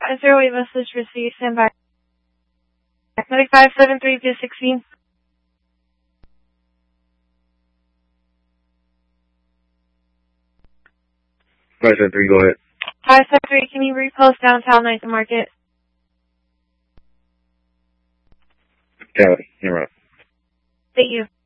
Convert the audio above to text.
508 message received. Stand by. 9573 to 16. 573, go ahead. 573, can you repost downtown Ninth Market? Cali, you're up. Thank you.